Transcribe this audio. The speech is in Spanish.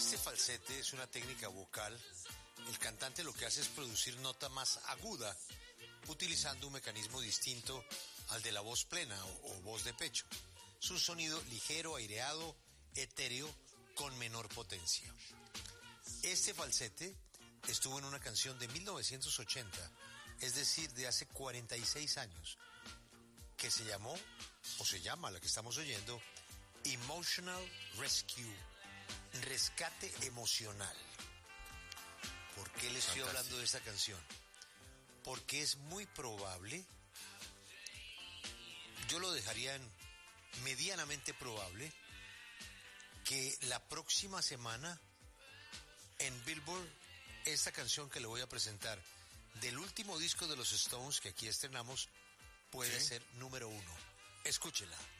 Este falsete es una técnica vocal. El cantante lo que hace es producir nota más aguda, utilizando un mecanismo distinto al de la voz plena o voz de pecho. Es un sonido ligero, aireado, etéreo, con menor potencia. Este falsete estuvo en una canción de 1980, es decir, de hace 46 años, que se llamó, o se llama la que estamos oyendo, Emotional Rescue, rescate emocional. ¿Por qué le estoy hablando de esta canción? Porque es muy probable, yo lo dejaría en medianamente probable, que la próxima semana en Billboard, esta canción que le voy a presentar del último disco de los Stones que aquí estrenamos puede ser número 1. Escúchela.